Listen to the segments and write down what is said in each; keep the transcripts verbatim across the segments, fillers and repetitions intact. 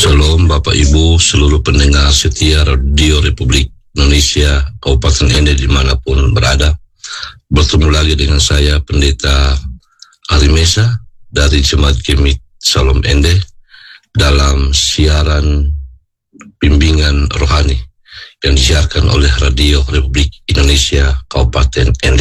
Shalom Bapak Ibu, seluruh pendengar setia Radio Republik Indonesia, Kabupaten Ende dimanapun berada. Bertemu lagi dengan saya, Pendeta Ari Mesa dari Jemaat Gemit Salom Ende dalam siaran bimbingan rohani yang disiarkan oleh Radio Republik Indonesia Kabupaten Ende.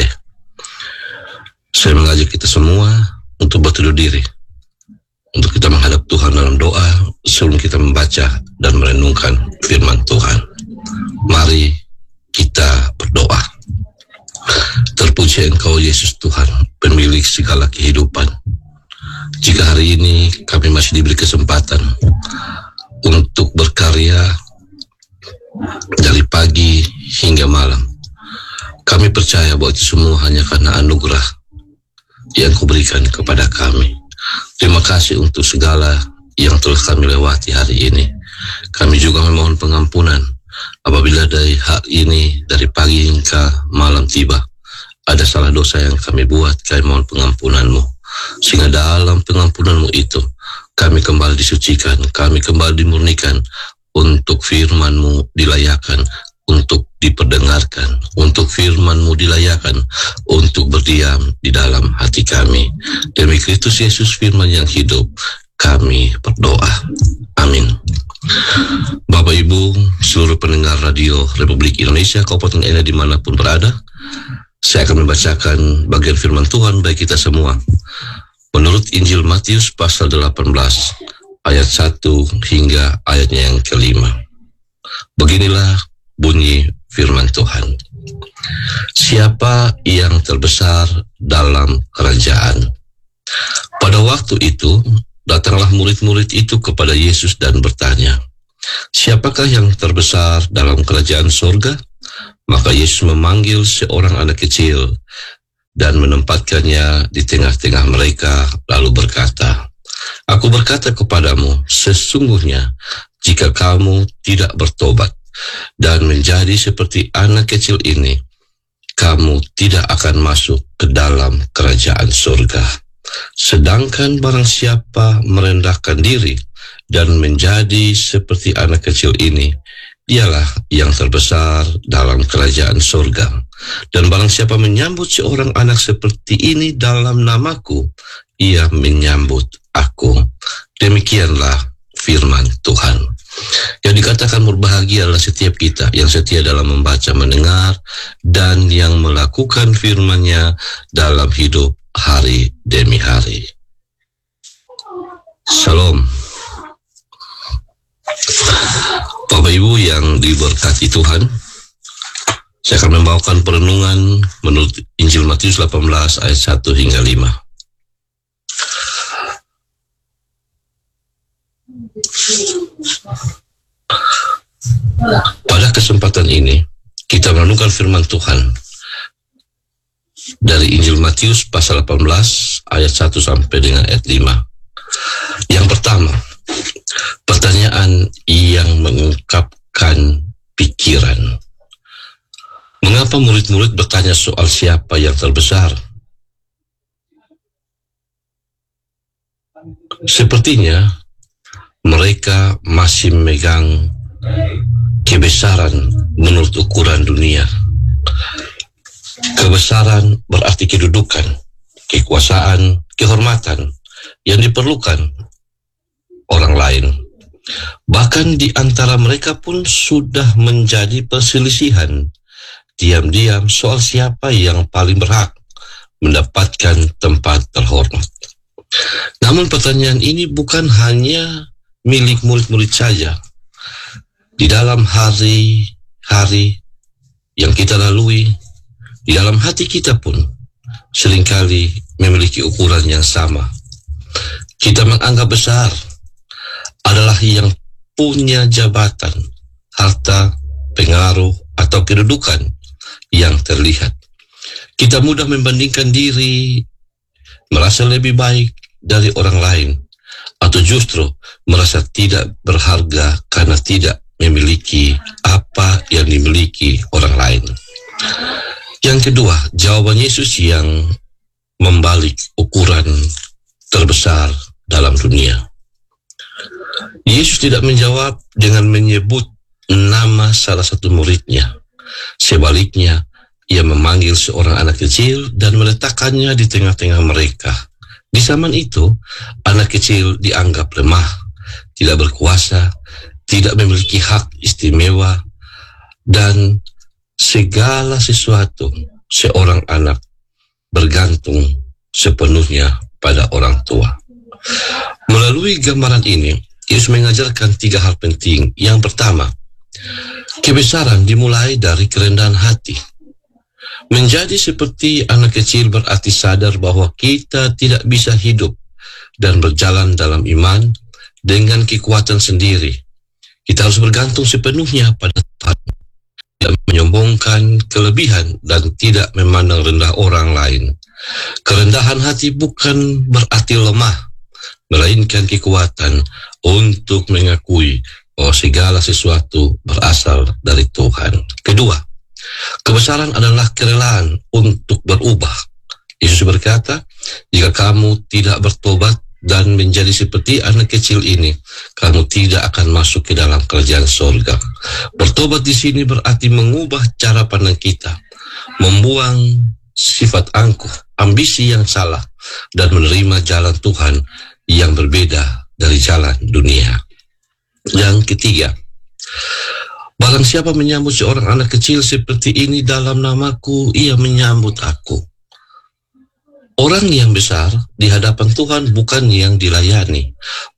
Saya mengajak kita semua untuk berteduh diri, untuk kita menghadap Tuhan dalam doa sebelum kita membaca dan merenungkan firman Tuhan. Mari kita berdoa. Terpuji Engkau Yesus Tuhan, pemilik segala kehidupan. Jika hari ini kami masih diberi kesempatan untuk berkarya dari pagi hingga malam, kami percaya bahwa itu semua hanya karena anugerah yang Kau berikan kepada kami. Terima kasih untuk segala yang telah kami lewati hari ini. Kami juga memohon pengampunan apabila dari hari ini, dari pagi hingga malam tiba, ada salah dosa yang kami buat. Kami mohon pengampunan-Mu, sehingga dalam pengampunan-Mu itu kami kembali disucikan, kami kembali dimurnikan untuk firman-Mu dilayakan, untuk diperdengarkan, untuk firman-Mu dilayakan, untuk berdiam di dalam hati kami. Demi Kristus Yesus firman yang hidup, kami berdoa. Amin. Bapak Ibu, seluruh pendengar Radio Republik Indonesia, Kabupaten Ende dimanapun berada, saya akan membacakan bagian firman Tuhan bagi kita semua. Menurut Injil Matius pasal delapan belas, ayat satu hingga ayatnya yang kelima. Beginilah bunyi firman Tuhan. Siapa yang terbesar dalam kerajaan? Pada waktu itu, datanglah murid-murid itu kepada Yesus dan bertanya, siapakah yang terbesar dalam kerajaan surga? Maka Yesus memanggil seorang anak kecil dan menempatkannya di tengah-tengah mereka, lalu berkata, Aku berkata kepadamu, sesungguhnya jika kamu tidak bertobat dan menjadi seperti anak kecil ini, kamu tidak akan masuk ke dalam kerajaan surga. Sedangkan barang siapa merendahkan diri dan menjadi seperti anak kecil ini, dialah yang terbesar dalam kerajaan surga. Dan barang siapa menyambut seorang anak seperti ini dalam namaku, ia menyambut aku. Demikianlah firman Tuhan. Yang dikatakan berbahagia adalah setiap kita yang setia dalam membaca, mendengar, dan yang melakukan firman-Nya dalam hidup hari demi hari. Shalom. Bapak Ibu yang diberkati Tuhan, saya akan membawakan perenungan menurut Injil Matius delapan belas ayat satu hingga lima. Pada kesempatan ini, kita merenungkan firman Tuhan dari Injil Matius pasal delapan belas ayat satu sampai dengan ayat lima. Yang pertama, pertanyaan yang mengungkapkan pikiran. Mengapa murid-murid bertanya soal siapa yang terbesar? Sepertinya mereka masih memegang kebesaran menurut ukuran dunia. Kebesaran berarti kedudukan, kekuasaan, kehormatan yang diperlukan orang lain. Bahkan di antara mereka pun sudah menjadi perselisihan diam-diam soal siapa yang paling berhak mendapatkan tempat terhormat. Namun pertanyaan ini bukan hanya milik murid-murid saja. Di dalam hari-hari yang kita lalui, di dalam hati kita pun seringkali memiliki ukuran yang sama. Kita menganggap besar adalah yang punya jabatan, harta, pengaruh, atau kedudukan yang terlihat. Kita mudah membandingkan diri, merasa lebih baik dari orang lain, atau justru merasa tidak berharga karena tidak memiliki apa yang dimiliki orang lain. Yang kedua, jawaban Yesus yang membalik ukuran terbesar dalam dunia. Yesus tidak menjawab dengan menyebut nama salah satu muridnya. Sebaliknya, ia memanggil seorang anak kecil dan meletakkannya di tengah-tengah mereka. Di zaman itu, anak kecil dianggap lemah, tidak berkuasa, tidak memiliki hak istimewa, dan segala sesuatu seorang anak bergantung sepenuhnya pada orang tua. Melalui gambaran ini, Yesus mengajarkan tiga hal penting. Yang pertama, kebesaran dimulai dari kerendahan hati. Menjadi seperti anak kecil berarti sadar bahwa kita tidak bisa hidup dan berjalan dalam iman dengan kekuatan sendiri. Kita harus bergantung sepenuhnya pada Tuhan, tidak menyombongkan kelebihan dan tidak memandang rendah orang lain. Kerendahan hati bukan berarti lemah, melainkan kekuatan untuk mengakui bahwa segala sesuatu berasal dari Tuhan. Kedua, kebesaran adalah kerelaan untuk berubah. Yesus berkata, jika kamu tidak bertobat dan menjadi seperti anak kecil ini, kamu tidak akan masuk ke dalam kerajaan surga. Bertobat di sini berarti mengubah cara pandang kita, membuang sifat angkuh, ambisi yang salah, dan menerima jalan Tuhan yang berbeda dari jalan dunia. Yang ketiga, barang siapa menyambut seorang anak kecil seperti ini dalam namaku, ia menyambut aku. Orang yang besar di hadapan Tuhan bukan yang dilayani,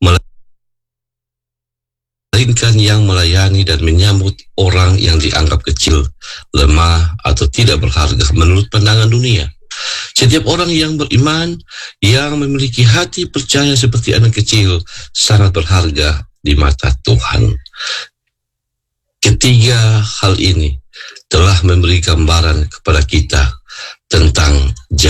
melainkan yang melayani dan menyambut orang yang dianggap kecil, lemah, atau tidak berharga menurut pandangan dunia. Setiap orang yang beriman, yang memiliki hati percaya seperti anak kecil, sangat berharga di mata Tuhan. Ketiga hal ini telah memberi gambaran kepada kita tentang